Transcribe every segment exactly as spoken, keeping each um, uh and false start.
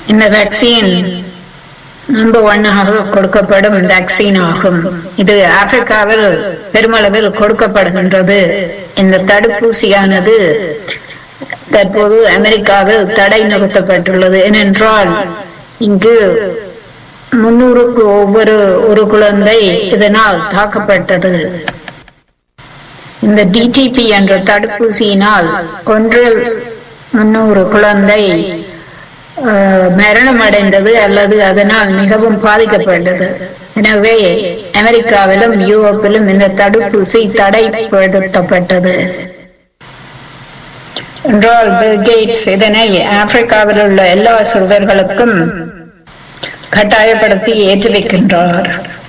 இந்த vaccine number ஒன்னாக கொடுக்கப்படும் வேக்சின் ஆகும். இது ஆப்பிரிக்காவில் பெருமளவில் கொடுக்கப்படுகின்றது. இந்த தடுப்பூசியானது தற்போது அமெரிக்காவில் தடை நிறுத்தப்பட்டுள்ளது. ஏனென்றால் இங்கு முன்னூறுக்கு ஒவ்வொரு ஒரு குழந்தை இதனால் தாக்கப்பட்டது. இந்த டிடிபி என்ற தடுப்பூசியினால் ஒன்றில் முன்னூறு குழந்தை மரணம் அடைந்தது அல்லது அதனால் மிகவும் பாதிக்கப்பட்டது. எனவே அமெரிக்காவிலும் யூரோப்பிலும் இந்த தடுப்பூசி தடைப்படுத்தப்பட்டது. என்றால் பில் கேட்ஸ் இதனை ஆப்பிரிக்காவில் உள்ள எல்லா சிறுவர்களுக்கும் கட்டாயப்படுத்தி ஏற்றுவிக்கின்றார்.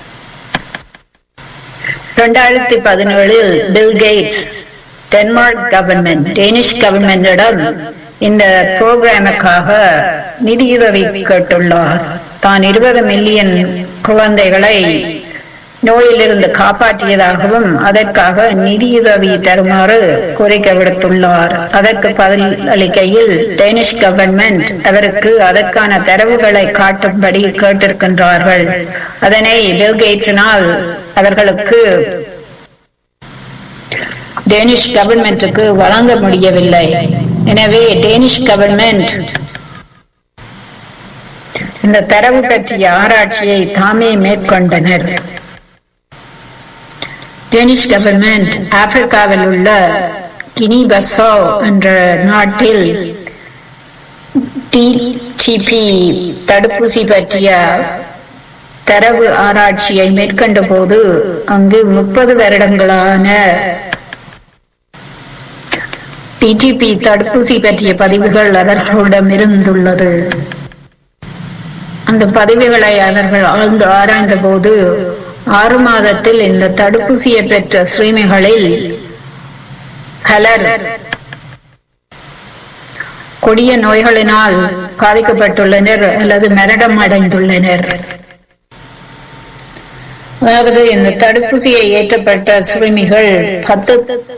இரண்டாயிரத்தி பதினேழில் bill Gates Denmark government Danish கவர்மெண்டிடம் இந்த புரோகிராமுக்காக நிதியுதவி கேட்டுள்ளார். தான் இருபது மில்லியன் குழந்தைகளை நோயிலிருந்து காப்பாற்றியதாகவும் அதற்காக நிதியுதவி தருமாறு கோரிக்கை விடுத்துள்ளார். அதற்கு பதில் அளிக்கையில் டேனிஷ் கவர்மெண்ட் அவருக்கு அதற்கான தரவுகளை காட்டும்படி கேட்டிருக்கின்றார்கள். அதனை பில் கேட்ஸினால் அவர்களுக்கு டேனிஷ் கவர்மெண்ட்டுக்கு வழங்க முடியவில்லை. எனவே டேனிஷ் கவர்மெண்ட் இந்த தரவு பற்றிய ஆராய்ச்சியை தாமே மேற்கொண்டனர். டேனிஷ் கவர்மெண்ட் ஆப்பிரிக்காவில் உள்ள கினி பசாவ் என்ற நாட்டில் டிடிபி தடுப்பூசி பற்றிய தரவு ஆராய்ச்சியை மேற்கொண்ட போது அங்கு முப்பது வருடங்களான டிடிபி தடுப்பூசி பற்றிய பதிவுகள் அவர்களிடம் இருந்துள்ளது. அந்த பதிவுகளை அவர்கள் ஆழ்ந்து ஆராய்ந்த போது ஆறு மாதத்தில் இந்த தடுப்பூசியை பெற்ற சிறுமிகளில் பலர் கொடிய நோய்களினால் பாதிக்கப்பட்டுள்ளனர் அல்லது மரணம் அடைந்துள்ளனர். அதாவது இந்த தடுப்பூசியை ஏற்றப்பட்ட சிறுமிகள் பத்து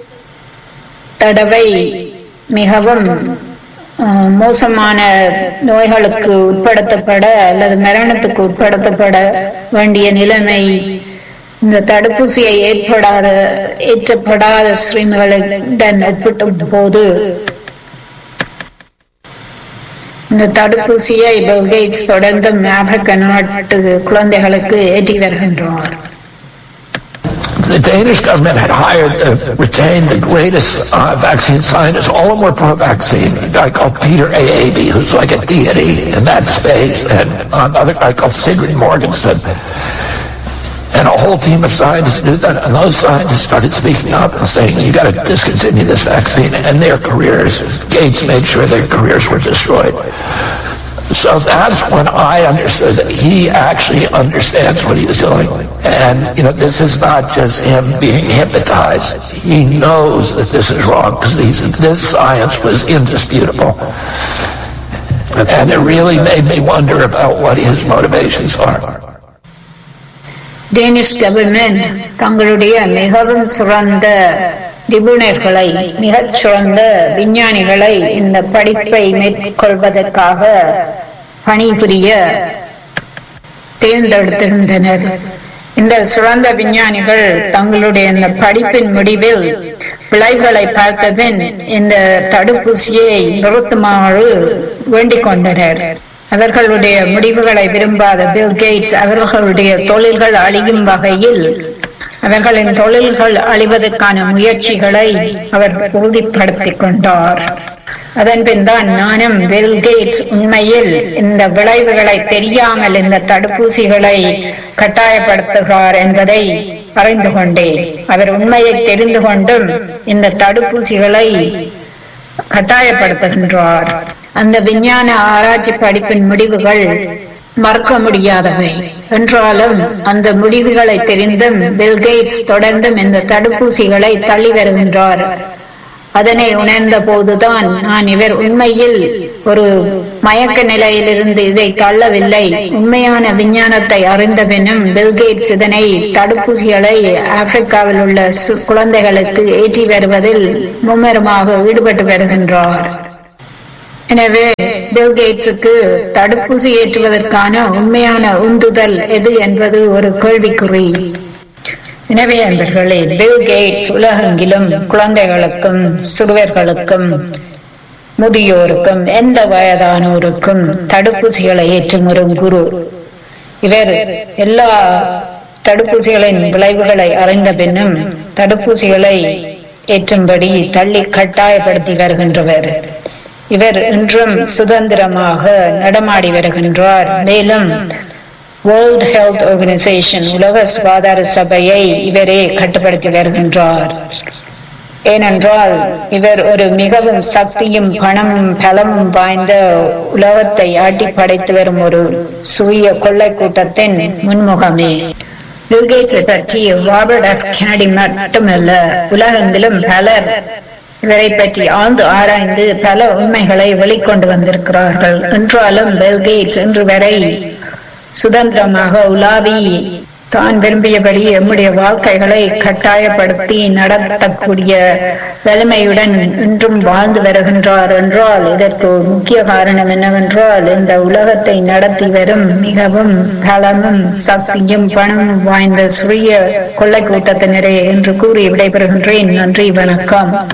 தடவை மிகவும் மோசமான நோய்களுக்கு உட்படுத்தப்பட அல்லது மரணத்துக்கு உட்படுத்தப்பட வேண்டிய நிலைமை இந்த தடுப்பூசியை ஏற்படாத ஏற்றப்படாத சிறுமிகளுடன் ஒப்பிட்ட போது இந்த தடுப்பூசியை பில் கேட்ஸ் தொடர்ந்து ஆப்பிரிக்க நாட்டு குழந்தைகளுக்கு ஏற்றி வருகின்றார். The Danish government had hired, uh, retained the greatest uh, vaccine scientists. All of them were pro-vaccine. A guy called Peter A A B, who's like a deity in that space, and another guy called Sigrid Morgensen. And a whole team of scientists did that, and those scientists started speaking up and saying, you got to discontinue this vaccine, and their careers, Gates made sure their careers were destroyed. So that's when I understood that he actually understands what he was doing. And, you know, this is not just him being hypnotized. He knows that this is wrong because this science was indisputable. That's and it really made me wonder about what his motivations are. Danish government தங்களுடைய மிகவும் சிறந்த நிபுணர்களை மிகச் சிறந்த விஞ்ஞானிகளை இந்த படிப்பை மேற்கொள்வதற்காக பணிபுரிய தேர்ந்தெடுத்திருந்தனர். இந்த சிறந்த விஞ்ஞானிகள் தங்களுடைய இந்த படிப்பின் முடிவில் விளைவுகளை பார்த்த பின் இந்த தடுப்பூசியை நிறுத்துமாறு வேண்டிக் கொண்டனர். அவர்களுடைய முடிவுகளை விரும்பாத பில் கேட்ஸ் அவர்களுடைய தொழில்கள் அழியும் வகையில் அவர்களின் தொழில்கள் அழிவதற்கான முயற்சிகளை அவர் உறுதிப்படுத்திக் கொண்டார். அதன் பின் தான் நானும் பில் கேட்ஸ் உண்மையில் இந்த விளைவுகளை தெரியாமல் இந்த தடுப்பூசிகளை கட்டாயப்படுத்துகிறார் என்பதை அறிந்து கொண்டேன். அவர் உண்மையை தெரிந்து கொண்டும் இந்த தடுப்பூசிகளை கட்டாயப்படுத்துகின்றார். அந்த விஞ்ஞான ஆராய்ச்சி படிப்பின் முடிவுகள் மறுக்க முடியாதவை என்றாலும் அந்த முடிவுகளை தெரிந்தும் பில் கேட்ஸ் தொடர்ந்தும் இந்த தடுப்பூசிகளை தள்ளி வருகின்றார். அதனை உணர்ந்த போதுதான் நான் இவர் உண்மையில் ஒரு மயக்க நிலையிலிருந்து இதை தள்ளவில்லை, உண்மையான விஞ்ஞானத்தை அறிந்த பின்னும் பில் கேட்ஸ் இதனை தடுப்பூசிகளை ஆப்பிரிக்காவில் உள்ள குழந்தைகளுக்கு ஏற்றி வருவதில் மும்முரமாக ஈடுபட்டு வருகின்றார். எனவே பில் கேட்ஸுக்கு தடுப்பூசி ஏற்றுவதற்கான உண்மையான உந்துதல் எது என்பது ஒரு கேள்விக்குறி. எனவே அன்பர்களே, பில் கேட்ஸ் உலகெங்கிலும் குழந்தைகளுக்கும் சிறுவர்களுக்கும் முதியோருக்கும் எந்த வயதானோருக்கும் தடுப்பூசிகளை ஏற்றும் ஒரு குரு. இவர் எல்லா தடுப்பூசிகளின் விளைவுகளை அறிந்த பின்னும் தடுப்பூசிகளை ஏற்றும்படி தள்ளி கட்டாயப்படுத்தி வருகின்றவர். இவர் இன்றும் சுதந்திரமாக நடமாடி வருகின்றார். மேலும் வேர்ல்ட் ஹெல்த் ஆர்கனைசேஷன் உலக சுகாதார சபையை இவரே கட்டுப்படுத்தி வருகின்றார். ஏனென்றால் இவர் ஒரு மிகவும் சக்தியும் பணமும் பலமும் வாய்ந்த உலகத்தை ஆட்டி படைத்து வரும் ஒரு சுய கொள்ளை கூட்டத்தின் முன்முகமே. பில் கேட்ஸை பற்றி ராபர்ட் எஃப் கென்னடி மட்டுமல்ல, உலகெங்கிலும் பலர் இவரை பற்றி ஆழ்ந்து ஆராய்ந்து பல உண்மைகளை வெளிக்கொண்டு வந்திருக்கிறார்கள். என்றாலும் பில் கேட்ஸ் இன்று வரை சுதந்திரமாக உலாவி தான் விரும்பியபடி எம்முடைய வாழ்க்கைகளை கட்டாயப்படுத்தி நடத்தக்கூடிய வலிமையுடன் இன்றும் வாழ்ந்து வருகின்றார் என்றால் இதற்கு முக்கிய காரணம் என்னவென்றால், இந்த உலகத்தை நடத்தி வரும் மிகவும் பலமும் சக்தியும் பணமும் வாய்ந்த சிறிய கொள்ளை கூட்டத்தினரே என்று கூறி விடைபெறுகின்றேன். நன்றி, வணக்கம்.